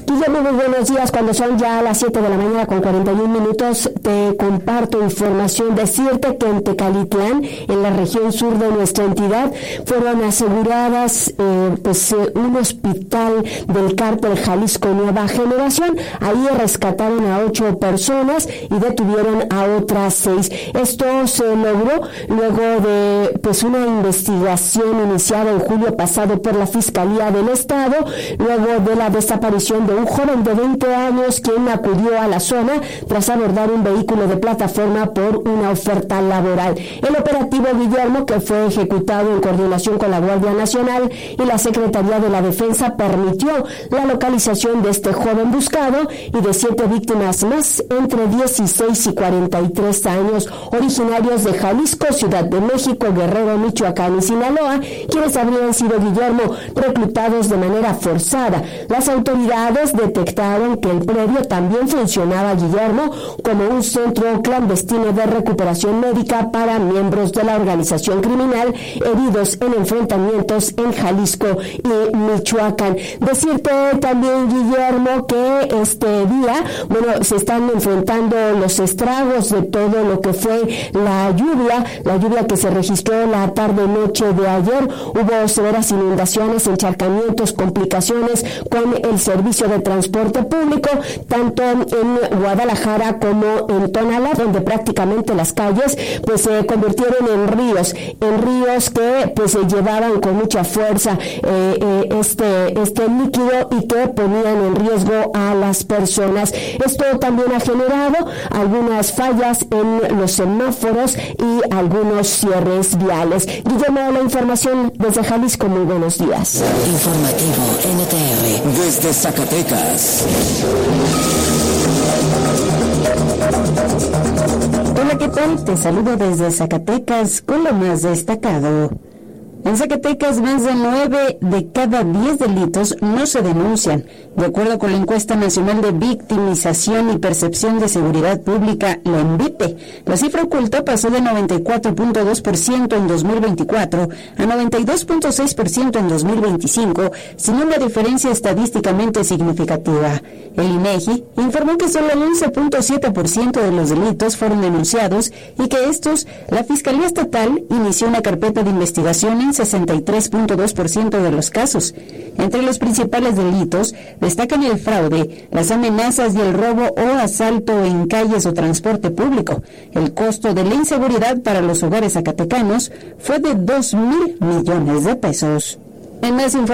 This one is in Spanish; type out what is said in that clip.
Guillermo, muy buenos días. Cuando son ya las 7 de la mañana con 41 minutos, te comparto información. Decirte que en Tecalitlán, en la región sur de nuestra entidad, fueron aseguradas un hospital del cártel Jalisco Nueva Generación. Ahí rescataron a 8 personas y detuvieron a otras 6. Esto se logró luego de una investigación iniciada en julio pasado por la Fiscalía del Estado, luego de la desaparición de un joven de 20 años quien acudió a la zona tras abordar un vehículo de plataforma por una oferta laboral. El operativo, Guillermo, que fue ejecutado en coordinación con la Guardia Nacional y la Secretaría de la Defensa, permitió la localización de este joven buscado y de 7 víctimas más, entre 16 y 43 años, originarios de Jalisco, Ciudad de México, Guerrero, Michoacán y Sinaloa, quienes habrían sido, Guillermo, reclutados de manera forzada. Las autoridades detectaron que el predio también funcionaba, Guillermo, como un centro clandestino de recuperación médica para miembros de la organización criminal heridos en enfrentamientos en Jalisco y Michoacán. Decirte también, Guillermo, que este día, se están enfrentando los estragos de todo lo que fue la lluvia que se registró la tarde-noche de ayer. Hubo severas inundaciones, encharcamientos, complicaciones con el servicio de transporte público, tanto en Guadalajara como en Tonalá, donde prácticamente las calles se convirtieron en ríos que llevaban con mucha fuerza este líquido y que ponían en riesgo a las personas. Esto también ha generado algunas fallas en los semáforos y algunos cierres viales. Guillermo, la información desde Jalisco, muy buenos días. Informativo NTR desde Zacatecas. Hola, ¿qué tal? Te saludo desde Zacatecas con lo más destacado. En Zacatecas, más de 9 de cada 10 delitos no se denuncian. De acuerdo con la encuesta nacional de victimización y percepción de seguridad pública, la ENVIPE, la cifra oculta pasó de 94.2% en 2024 a 92.6% en 2025, sin una diferencia estadísticamente significativa. El INEGI informó que solo el 11.7% de los delitos fueron denunciados y que estos, la Fiscalía Estatal inició una carpeta de investigación en 63.2% de los casos. Entre los principales delitos destacan el fraude, las amenazas y el robo o asalto en calles o transporte público. El costo de la inseguridad para los hogares zacatecanos fue de 2,000 millones de pesos. En más